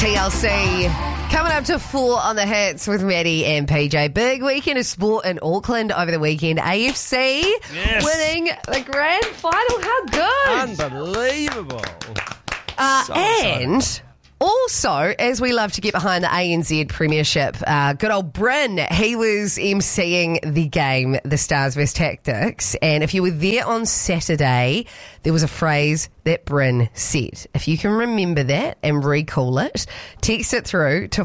TLC coming up to 4 on the hits with Maddie and PJ. Big weekend of sport in Auckland over the weekend. AFC winning the grand final. How good! Unbelievable. And also, as we love to get behind the ANZ Premiership, good old Bryn, he was emceeing the game, the Stars vs Tactics. And if you were there on Saturday, there was a phrase that Bryn said. If you can remember that and recall it, text it through to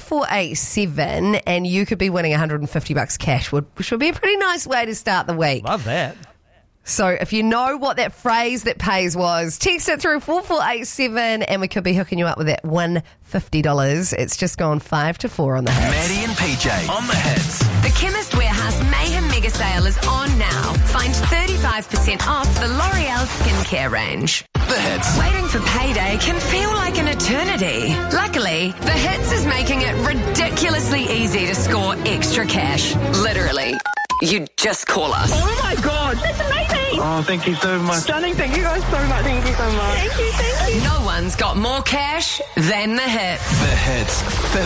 4487 and you could be winning $150 cash, which would be a pretty nice way to start the week. Love that. So if you know what that phrase that pays was, text it through 4487 and we could be hooking you up with that $150. It's just gone 5 to 4 on the hits. Maddie and PJ on the hits. The Chemist Warehouse Mayhem Mega Sale is on now. Find 35% off the L'Oreal skincare range. The hits. Waiting for payday can feel like an eternity. Luckily, The Hits is making it ridiculously easy to score extra cash. Literally. You just call us. Oh my God, that's amazing. Oh, thank you so much. Stunning, thank you guys so much. Thank you so much. Thank you. No one's got more cash than The Hits. The hits.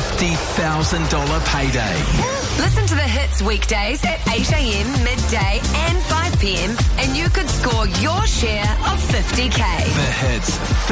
$50,000 payday. Listen to The Hits weekdays at 8 a.m, midday and 5 p.m. and you could score your share of $50K. The hits.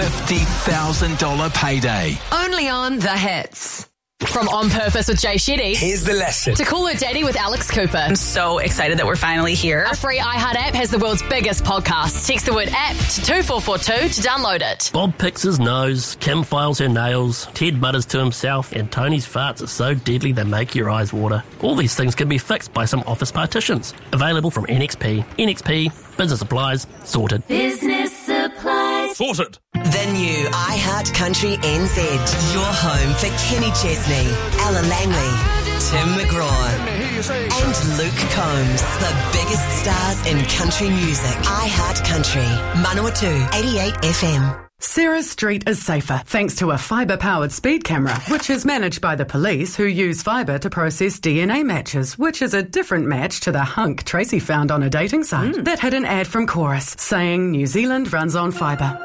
$50,000 payday. Only on The Hits. From On Purpose with Jay Shetty. Here's the lesson. To Call Her Daddy with Alex Cooper. I'm so excited that we're finally here. A free iHeart app has the world's biggest podcast. Text the word app to 2442 to download it. Bob picks his nose, Kim files her nails, Ted mutters to himself, and Tony's farts are so deadly they make your eyes water. All these things can be fixed by some office partitions. Available from NXP. NXP, business supplies, sorted. Business supplies. Sorted. The new iHeart Country NZ. Your home for Kenny Chesney, Ella Langley, Tim McGraw, and Luke Combs. The biggest stars in country music. iHeart Country. Manawatu 88 FM. Sarah Street is safer thanks to a fibre-powered speed camera, which is managed by the police, who use fibre to process DNA matches, which is a different match to the hunk Tracy found on a dating site. That had an ad from Chorus saying New Zealand runs on fibre.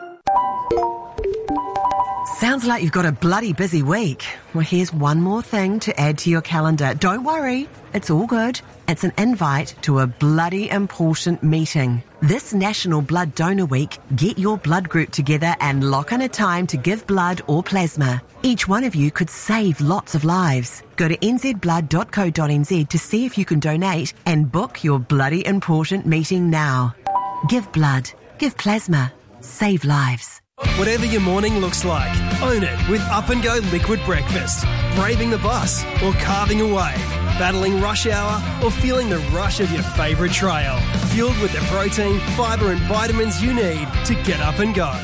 Sounds like you've got a bloody busy week. Well, here's one more thing to add to your calendar. Don't worry, it's all good. It's an invite to a bloody important meeting. This National Blood Donor Week, get your blood group together and lock in a time to give blood or plasma. Each one of you could save lots of lives. Go to nzblood.co.nz to see if you can donate and book your bloody important meeting now. Give blood, give plasma, save lives. Whatever your morning looks like, own it with Up and Go Liquid Breakfast. Braving the bus or carving a wave, battling rush hour or feeling the rush of your favourite trail. Fueled with the protein, fibre and vitamins you need to get up and go.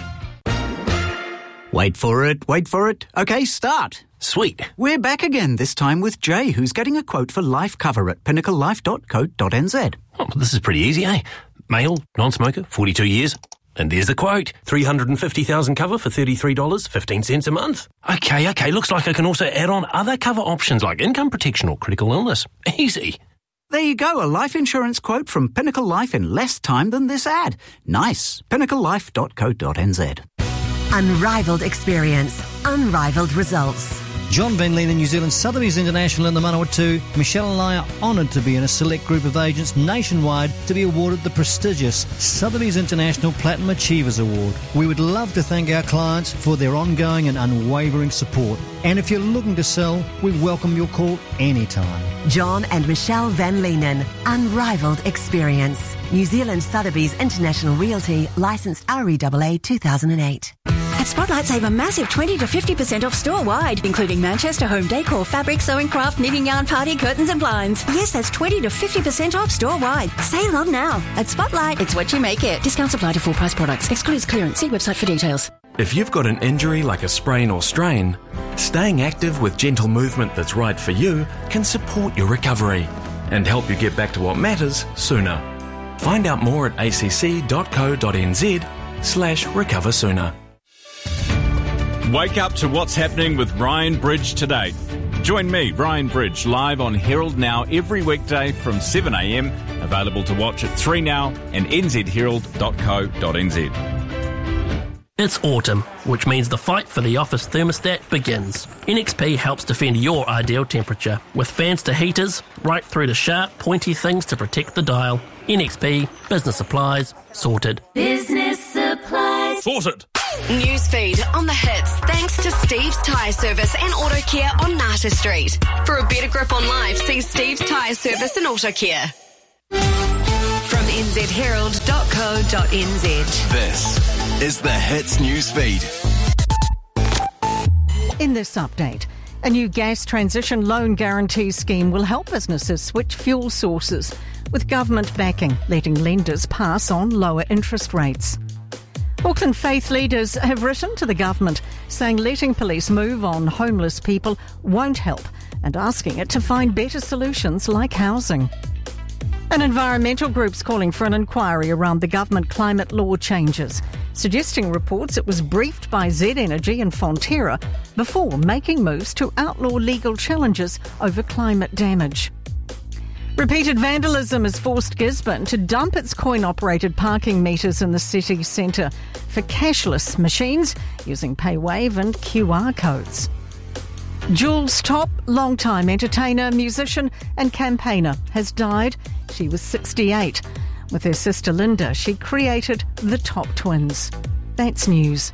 Wait for it. Okay, start. Sweet. We're back again, this time with Jay, who's getting a quote for life cover at pinnaclelife.co.nz. Oh, this is pretty easy, eh? Male, non-smoker, 42 years. And there's the quote. $350,000 cover for $33.15 a month. Okay, looks like I can also add on other cover options like income protection or critical illness. Easy. There you go, a life insurance quote from Pinnacle Life in less time than this ad. Nice. pinnaclelife.co.nz. Unrivaled experience, unrivaled results. John Van Leenen, New Zealand Sotheby's International in the Manawatu. Michelle and I are honoured to be in a select group of agents nationwide to be awarded the prestigious Sotheby's International Platinum Achievers Award. We would love to thank our clients for their ongoing and unwavering support. And if you're looking to sell, we welcome your call anytime. John and Michelle Van Leenen, unrivaled experience. New Zealand Sotheby's International Realty, licensed REAA 2008. At Spotlight, save a massive 20 to 50% off store-wide, including Manchester home decor, fabric, sewing craft, knitting yarn, party, curtains and blinds. Yes, that's 20 to 50% off store-wide. Sale on now. At Spotlight, it's what you make it. Discounts apply to full price products. Excludes clearance. See website for details. If you've got an injury like a sprain or strain, staying active with gentle movement that's right for you can support your recovery and help you get back to what matters sooner. Find out more at acc.co.nz/recoversooner. Wake up to what's happening with Ryan Bridge today. Join me, Ryan Bridge, live on Herald Now every weekday from 7 a.m. Available to watch at 3 Now and nzherald.co.nz. It's autumn, which means the fight for the office thermostat begins. NXP helps defend your ideal temperature, with fans to heaters, right through to sharp, pointy things to protect the dial. NXP, business supplies, sorted. Business supplies. Sorted. Newsfeed on the hits thanks to Steve's Tyre Service and Auto Care on Nata Street. For a better grip on life, see Steve's Tyre Service and Auto Care. From nzherald.co.nz. This is the Hits Newsfeed. In this update, a new gas transition loan guarantee scheme will help businesses switch fuel sources, with government backing, letting lenders pass on lower interest rates. Auckland faith leaders have written to the government saying letting police move on homeless people won't help and asking it to find better solutions like housing. And environmental groups calling for an inquiry around the government climate law changes, suggesting reports it was briefed by Z Energy and Fonterra before making moves to outlaw legal challenges over climate damage. Repeated vandalism has forced Gisborne to dump its coin-operated parking meters in the city centre for cashless machines using PayWave and QR codes. Jules Top, long-time entertainer, musician and campaigner, has died. She was 68. With her sister Linda, she created the Top Twins. That's news.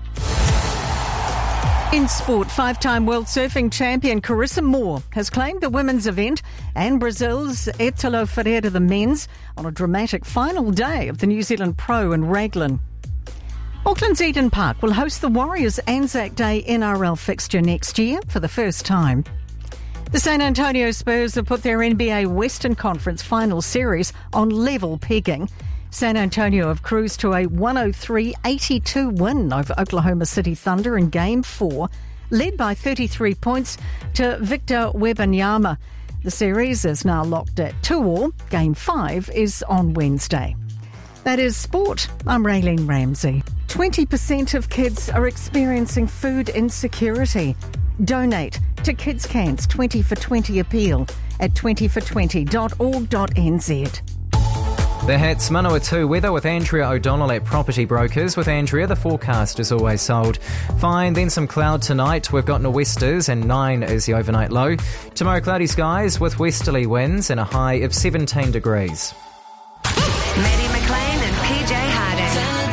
In sport, five-time world surfing champion Carissa Moore has claimed the women's event and Brazil's Ítalo Ferreira the men's on a dramatic final day of the New Zealand Pro in Raglan. Auckland's Eden Park will host the Warriors Anzac Day NRL fixture next year for the first time. The San Antonio Spurs have put their NBA Western Conference Final Series on level pegging. San Antonio have cruised to a 103-82 win over Oklahoma City Thunder in Game 4, led by 33 points to Victor Wembanyama. The series is now locked at 2-2. Game 5 is on Wednesday. That is sport. I'm Raylene Ramsey. 20% of kids are experiencing food insecurity. Donate to Kids Can's 20 for 20 appeal at 20for20.org.nz. The Hits Manawatu weather with Andrea O'Donnell at Property Brokers. With Andrea, the forecast is always sold. Fine, then some cloud tonight. We've got nor'westers and 9 is the overnight low. Tomorrow, cloudy skies with westerly winds and a high of 17 degrees. Maddie McLean and PJ Harding.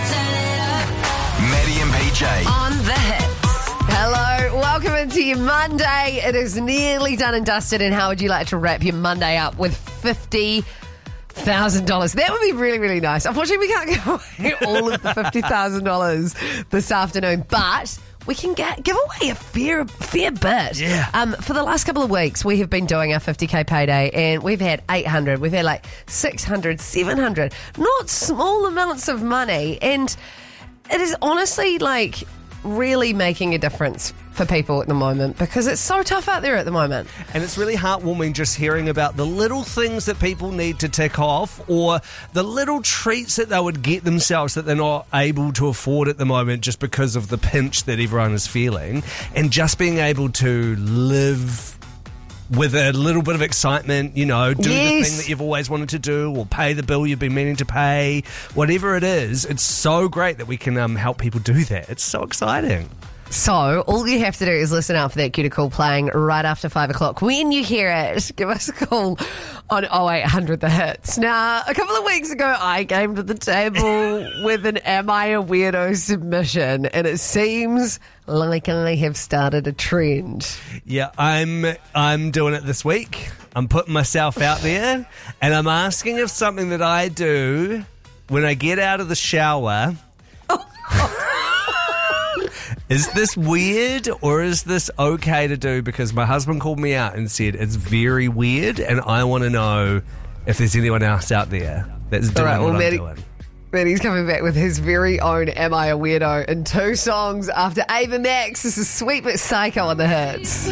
Maddie and PJ. On the hits. Hello, welcome into your Monday. It is nearly done and dusted, and how would you like to wrap your Monday up with $50,000? That would be really, really nice. Unfortunately, we can't give away all of the $50,000 this afternoon, but we can give away a fair bit. Yeah. For the last couple of weeks, we have been doing our 50k payday, and we've had 800, we've had like 600, 700, not small amounts of money, and it is honestly like really making a difference for people at the moment because it's so tough out there at the moment. And it's really heartwarming just hearing about the little things that people need to tick off or the little treats that they would get themselves that they're not able to afford at the moment just because of the pinch that everyone is feeling, and just being able to live with a little bit of excitement, you know, do the thing that you've always wanted to do or pay the bill you've been meaning to pay, whatever it is. It's so great that we can help people do that. It's so exciting. So all you have to do is listen out for that cue to call playing right after 5 o'clock. When you hear it, give us a call on 0800 The Hits. Now, a couple of weeks ago, I came to the table with an Am I a Weirdo submission, and it seems like I have started a trend. Yeah, I'm doing it this week. I'm putting myself out there, and I'm asking if something that I do when I get out of the shower... Is this weird or is this okay to do? Because my husband called me out and said it's very weird, and I want to know if there's anyone else out there that's doing what I'm doing. Maddie's coming back with his very own Am I a Weirdo in 2 songs after Ava Max. This is Sweet But Psycho on the Hits.